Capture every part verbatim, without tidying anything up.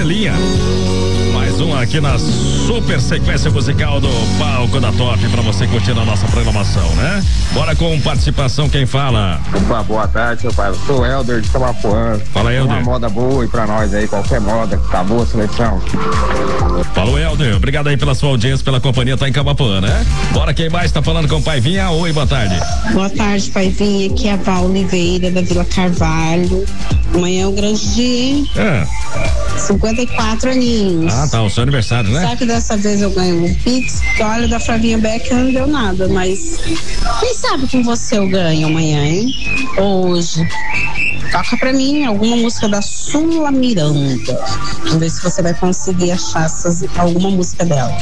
estrelinha. Mais um aqui na super sequência musical do Palco da Top pra você curtir a nossa programação, né? Bora com participação, quem fala? Opa, boa tarde, seu pai. Eu sou o Helder de Camapuã. Fala, Helder. Uma moda boa aí pra nós aí, qualquer moda, tá boa a seleção. Falou, Helder. Obrigado aí pela sua audiência, pela companhia, tá em Camapuã, né? Bora, quem mais tá falando com o Paivinha? Oi, boa tarde. Boa tarde, Paivinha. Aqui é a Val Oliveira, da Vila Carvalho. Amanhã é um grande dia. É. cinquenta e quatro aninhos. Ah, tá, o seu aniversário, né? Será que dessa vez eu ganho um Pix? Porque olha, da Flavinha Becker não deu nada, mas quem sabe com você eu ganho amanhã, hein? Hoje. Toca pra mim alguma música da Sula Miranda. Vamos ver se você vai conseguir achar essas, alguma música dela.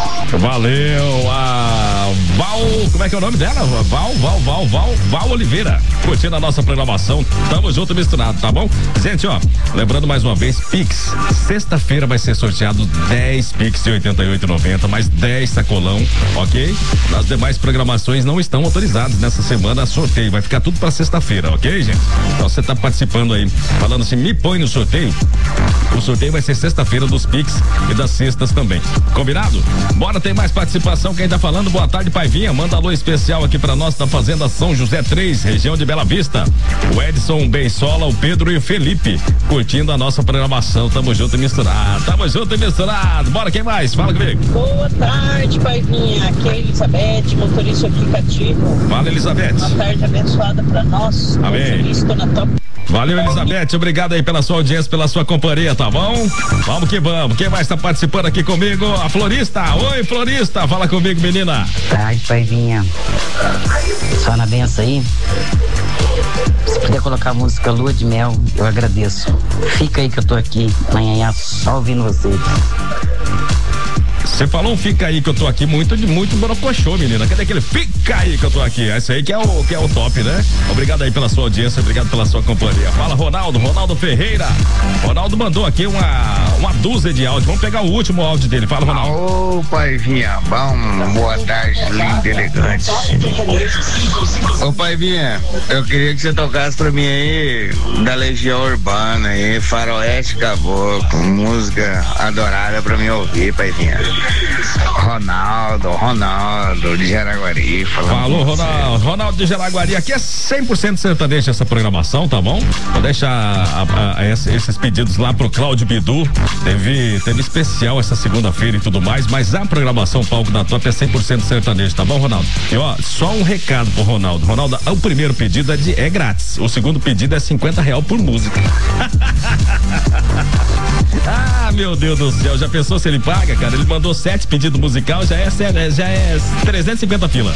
Valeu, a Val, como é que é o nome dela? Val, Val, Val, Val, Val Oliveira, curtindo a nossa programação, tamo junto misturado, tá bom? Gente, ó, lembrando mais uma vez, Pix, sexta-feira vai ser sorteado dez Pix de oitenta e oito e noventa, mais dez sacolão, ok? As demais programações não estão autorizadas nessa semana, sorteio, vai ficar tudo pra sexta-feira, ok, gente? Então você tá participando aí, falando assim, me põe no sorteio, o sorteio vai ser sexta-feira dos Pix e das sextas também, combinado? Bora, tem mais participação, quem tá falando, boa tarde, Paivinha, manda alô especial aqui pra nós da Fazenda São José três, região de Bela Vista, o Edson Beisola, o Pedro e o Felipe, curtindo a nossa programação, tamo junto e misturado, tamo junto e misturado, bora, quem mais? Fala comigo. Boa tarde, Paivinha, aqui é a Elizabeth, motorista aplicativo. Fala, Elizabeth. Uma tarde abençoada pra nós. Amém. Estou na top. Valeu, Elizabeth, obrigado aí pela sua audiência, pela sua companhia, tá bom? Vamos que vamos, quem mais tá participando aqui comigo? A Florista, oi Florista, fala comigo, menina. Tarde, Paivinha, só na benção aí, se puder colocar a música Lua de Mel, eu agradeço. Fica aí que eu tô aqui, amanhã só ouvindo vocês. Você falou um fica aí que eu tô aqui muito de muito borocochô, menina. Cadê aquele fica aí que eu tô aqui? Esse aí que é o, que é o top, né? Obrigado aí pela sua audiência, obrigado pela sua companhia. Fala, Ronaldo, Ronaldo Ferreira. Ronaldo mandou aqui uma, uma dúzia de áudio. Vamos pegar o último áudio dele. Fala, Ronaldo. Ô, Paivinha, bom, boa tarde, lindo e elegante. Ô, Paivinha, eu queria que você tocasse pra mim aí da Legião Urbana aí, Faroeste Caboclo, música adorada pra mim ouvir, Paivinha. Ronaldo, Ronaldo de Jaraguari. Falou, Ronaldo, Ronaldo de Jaraguari. Aqui é cem por cento sertanejo essa programação, tá bom? Vou deixar a, a, a, esses pedidos lá pro Cláudio Bidu. Teve, teve especial essa segunda-feira e tudo mais, mas a programação Palco da Top é cem por cento sertanejo, tá bom, Ronaldo? E ó, só um recado pro Ronaldo. Ronaldo, o primeiro pedido é, de, é grátis. O segundo pedido é cinquenta reais por música. Ah, meu Deus do céu, já pensou se ele paga, cara? Ele mandou sete pedidos musical, já é, já é trezentos e cinquenta pila.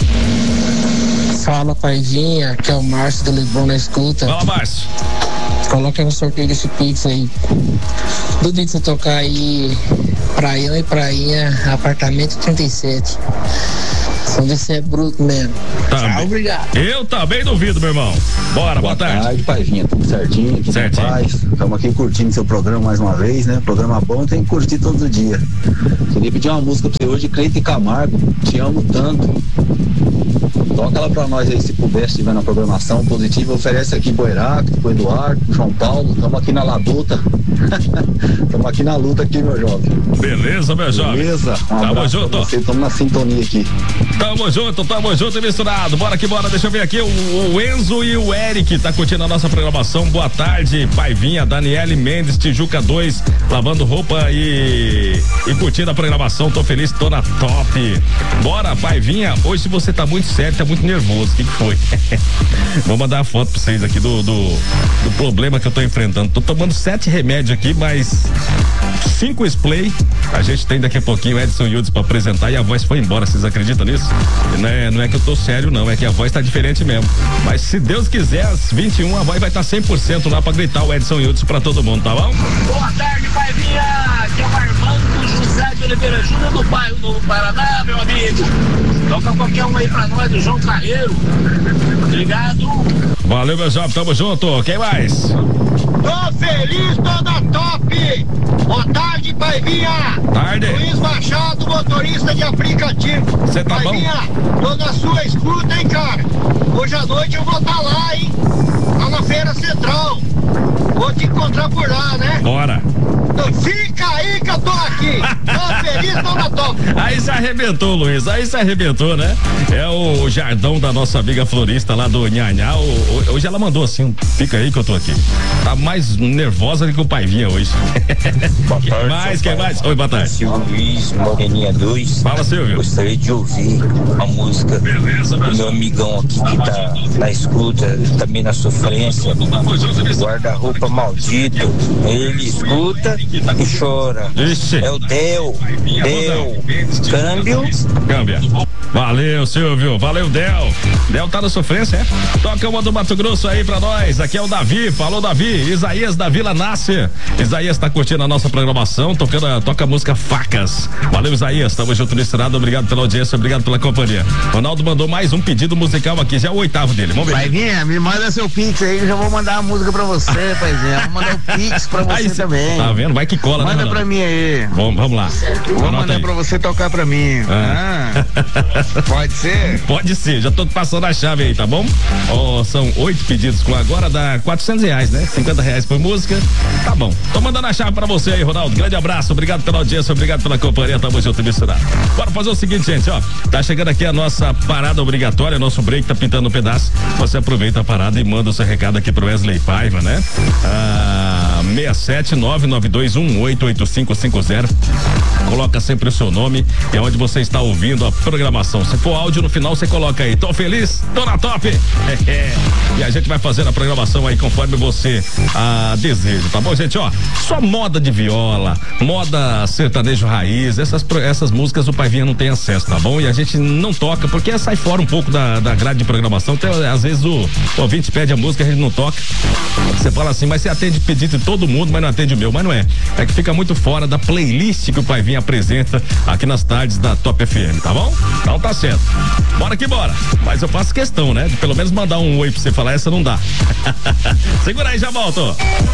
Fala, Paivinha, que é o Márcio do Leblon na escuta. Fala, Márcio. Coloca no sorteio desse Pix aí. Do dia que você tocar aí, Praião e Prainha, apartamento trinta e sete. Vamos ver se é bruto mesmo. Também. Tchau, obrigado. Eu também duvido, meu irmão. Bora, boa, boa tarde. Boa tarde, Paivinha, tudo certinho, tudo certinho. Paz. Estamos aqui curtindo seu programa mais uma vez, né? Programa bom, tem que curtir todo dia. Queria pedir uma música pra você hoje, Cleito e Camargo, Te Amo Tanto. Toca ela pra nós aí, se puder, se tiver na programação positiva, oferece aqui pro Heráclito, pro Eduardo, pro João Paulo, estamos aqui na labuta. Estamos aqui na luta aqui, meu jovem. Beleza, meu jovem. Beleza. Um tamo junto. Estamos na sintonia aqui. Tamo junto, tamo junto e misturado. Bora que bora, deixa eu ver aqui. O, o Enzo e o Eric tá curtindo a nossa programação. Boa tarde, Paivinha, Daniele Mendes, Tijuca dois, lavando roupa e, e curtindo a programação. Tô feliz, tô na top. Bora, Paivinha. Hoje você tá muito sério, tá muito nervoso. O que, que foi? Vou mandar a foto pra vocês aqui do, do, do problema que eu tô enfrentando. Tô tomando sete remédios aqui, mas cinco spray. A gente tem daqui a pouquinho o Edson Yudes pra apresentar e a voz foi embora. Vocês acreditam nisso? Não é, não é que eu tô sério, não. É que a voz tá diferente mesmo. Mas se Deus quiser, às vinte e um a voz vai estar tá cem por cento lá pra gritar o Edson Yudes pra todo mundo, tá bom? Boa tarde, Paivinha. Aqui é o Armando José de Oliveira Júnior, do bairro Novo Paraná, meu amigo. Toca qualquer um aí pra nós, do João Carreiro. Obrigado. Valeu, meu jovem, tamo junto. Quem mais? Tô feliz, tô na top. Boa tarde, Paivinha. Tarde. Luiz Machado, motorista de aplicativo. Você tá Paivinha, bom? tô na sua escuta, hein, cara. Hoje à noite eu vou estar tá lá, hein. Lá na Feira Central. Vou te encontrar por lá, né? Bora. Então fica Toca aí que eu tô aqui. Tô feliz, tô na top. Aí se arrebentou, Luiz, aí se arrebentou, né? É o Jardão da nossa amiga florista lá do Nhanhá. Hoje ela mandou assim, fica aí que eu tô aqui. Tá mais nervosa do que o pai vinha hoje. Boa tarde. Quem mais, quem mais? Oi, boa tarde. Silvio Luiz, Moreninha dois. Fala, Silvio. Gostaria de ouvir a música Beleza, do meu amigão aqui que tá na escuta, também na sofrência. Guarda-roupa maldito. Ele escuta e chora. Ixi. É o Del. Del. Câmbio. Câmbia. Valeu, Silvio. Valeu, Del. Del tá na sofrência, é? Toca uma do Mato Grosso aí pra nós. Aqui é o Davi. Falou, Davi. Isaías da Vila Nasce. Isaías tá curtindo a nossa programação, tocando a, toca a música Facas. Valeu, Isaías. Tamo junto nesse lado. Obrigado pela audiência, obrigado pela companhia. Ronaldo mandou mais um pedido musical aqui, já é o oitavo dele. Vamos ver. Paivinha, me manda seu Pix aí que eu já vou mandar a música pra você, Paivinha. Vou mandar o Pix pra você aí, também. Tá vendo? Vai que cola, manda né? Manda pra mim aí. Vamos, vamos lá. Vou Anota mandar aí pra você tocar pra mim. Ah. Ah. Pode ser? Pode ser, já tô passando a chave aí, tá bom? Oh, são oito pedidos, com agora dá quatrocentos reais, né? cinquenta reais por música, tá bom. Tô mandando a chave pra você aí, Ronaldo. Grande abraço, obrigado pela audiência, obrigado pela companhia, tamo junto misturado. Bora fazer o seguinte, gente, ó. Tá chegando aqui a nossa parada obrigatória, nosso break tá pintando um pedaço. Você aproveita a parada e manda o seu recado aqui pro Wesley Paiva, né? Ah, seis sete nove nove dois um oito oito cinco cinco zero. Coloca sempre o seu nome e onde você está ouvindo a programação. Se for áudio no final, você coloca aí. Tô feliz, tô na top. E a gente vai fazendo a programação aí conforme você ah, deseja, tá bom, gente? Ó, só moda de viola, moda sertanejo raiz, essas, essas músicas o Paivinha não tem acesso, tá bom? E a gente não toca porque sai fora um pouco da, da grade de programação. Então, às vezes o, o ouvinte pede a música, a gente não toca. Você fala assim, mas você atende pedido de todo mundo, mas não atende o meu. Mas não é. É que fica muito fora da playlist que o Paivinha apresenta aqui nas tardes da Top F M, tá bom? Então tá certo. Bora que bora. Mas eu faço questão, né? De pelo menos mandar um oi pra você falar, essa não dá. Segura aí, já volto.